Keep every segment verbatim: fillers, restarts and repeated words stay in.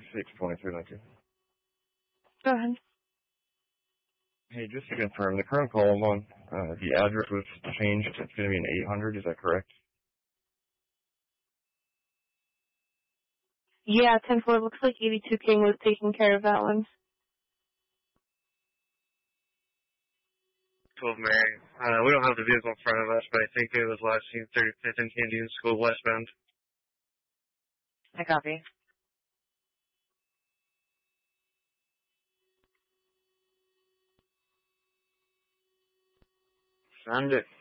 six twenty-two nineteen. Go ahead. Hey, just to confirm, the current call I'm on, uh, the address was changed. It's going to be an eight hundred. Is that correct? Yeah, ten four. Looks like eighty-two King was taking care of that one. twelve Mary. Uh, we don't have the vehicle in front of us, but I think it was last seen thirty-fifth and Canadian School westbound. I copy. Send it.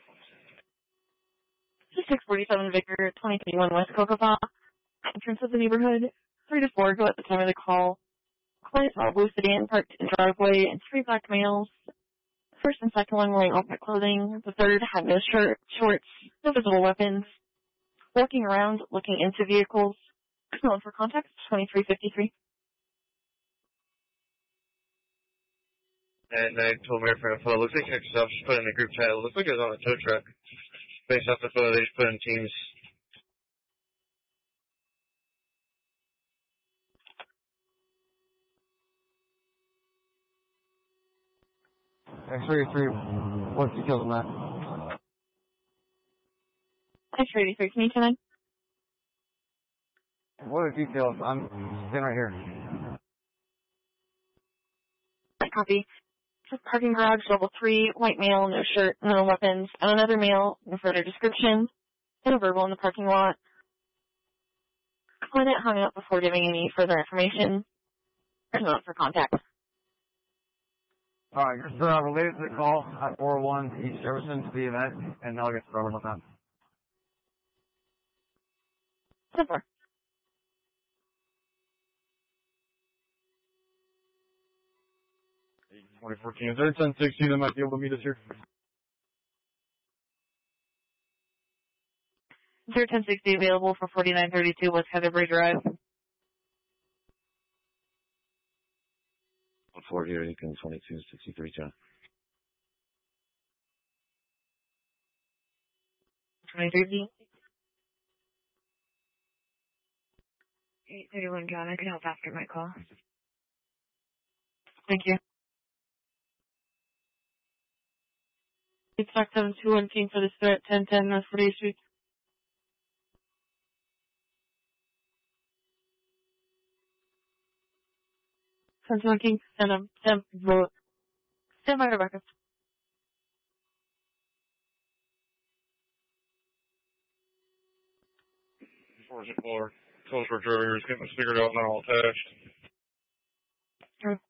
six forty-seven Vicar, twenty twenty-one West Cocopah. Entrance of the neighborhood. three to four go at the time of the call. Client saw a blue sedan parked in the driveway and three black males. First and second one wearing all-black clothing. The third had no shirt, shorts, no visible weapons. Walking around, looking into vehicles. Known for contact, twenty-three fifty-three. And I told Mary for a photo. Looks like yourself just put in the group chat. It looks like it was on a tow truck. Based off the photo, they just put in teams. X thirty-three, what's the details on that? X eighty-three, can you come in? What are the details? I'm sitting right here. I copy. Parking garage, level three, white male, no shirt, no weapons, and another male, no further description, and a verbal in the parking lot. Client hung up before giving any further information. There's no for contact. Alright, just uh, related to the call at four oh one East Jefferson to the event, and I'll get started on that. Super. twenty fourteen, is there a ten sixty that might be able to meet us here? zero ten sixty available for forty-nine thirty-two West Heatherbury Drive. forty or Lincoln twenty-two sixty-three, John. twenty thirty. eight thirty-one John, I can help after my call. Thank you. It's back seven two one King for the threat, ten ten West forty-eighth Street. ten one King, send him, send, vote. Stand by, Rebecca. four four. Close for drivers. Getting this figured out now. Attached. Sure.